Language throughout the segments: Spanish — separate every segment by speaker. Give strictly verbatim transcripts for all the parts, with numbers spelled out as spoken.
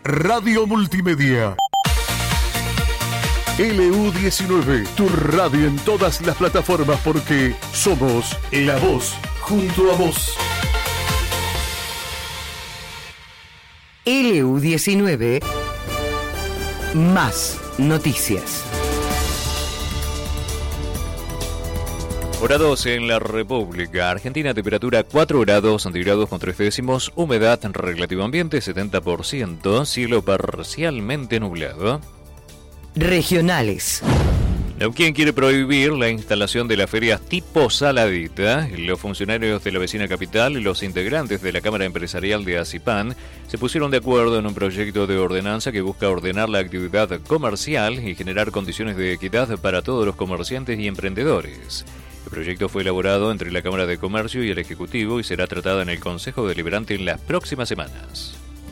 Speaker 1: Radio Multimedia. L U diecinueve, tu radio en todas las plataformas porque somos la voz junto a vos.
Speaker 2: L U diecinueve, más noticias.
Speaker 3: Hora doce en la República Argentina, temperatura cuatro grados centígrados con tres décimos, humedad relativo ambiente setenta por ciento, cielo parcialmente nublado.
Speaker 2: Regionales.
Speaker 3: Neuquén quiere prohibir la instalación de las ferias tipo saladita. Los funcionarios de la vecina capital y los integrantes de la Cámara Empresarial de ACIPAN se pusieron de acuerdo en un proyecto de ordenanza que busca ordenar la actividad comercial y generar condiciones de equidad para todos los comerciantes y emprendedores. El proyecto fue elaborado entre la Cámara de Comercio y el Ejecutivo y será tratado en el Consejo Deliberante en las próximas semanas.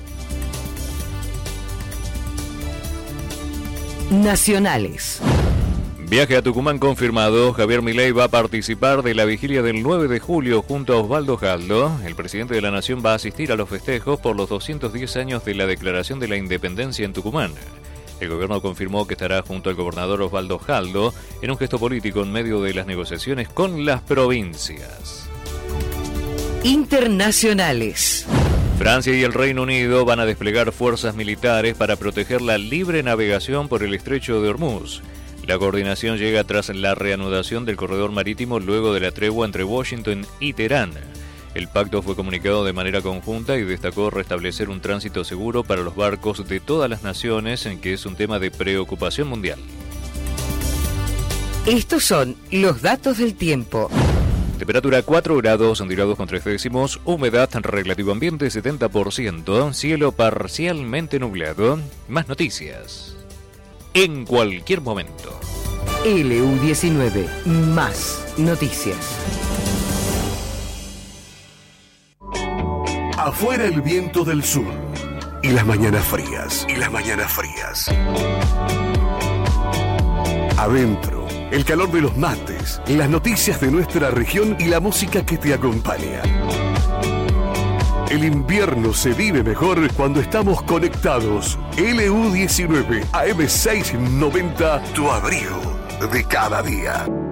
Speaker 2: Nacionales.
Speaker 3: Viaje a Tucumán confirmado. Javier Milei va a participar de la vigilia del nueve de julio junto a Osvaldo Jaldo. El presidente de la Nación va a asistir a los festejos por los doscientos diez años de la Declaración de la Independencia en Tucumán. El gobierno confirmó que estará junto al gobernador Osvaldo Jaldo en un gesto político en medio de las negociaciones con las provincias.
Speaker 2: Internacionales.
Speaker 3: Francia y el Reino Unido van a desplegar fuerzas militares para proteger la libre navegación por el estrecho de Hormuz. La coordinación llega tras la reanudación del corredor marítimo luego de la tregua entre Washington y Teherán. El pacto fue comunicado de manera conjunta y destacó restablecer un tránsito seguro para los barcos de todas las naciones, en que es un tema de preocupación mundial.
Speaker 2: Estos son los datos del tiempo.
Speaker 3: Temperatura cuatro grados centígrados con tres décimos, humedad relativo ambiente setenta por ciento, cielo parcialmente nublado. Más noticias en cualquier momento.
Speaker 2: L U diecinueve, más noticias.
Speaker 1: Afuera el viento del sur y las mañanas frías, y las mañanas frías. Adentro, el calor de los mates, las noticias de nuestra región y la música que te acompaña. El invierno se vive mejor cuando estamos conectados. L U diecinueve, A M seiscientos noventa, tu abrigo de cada día.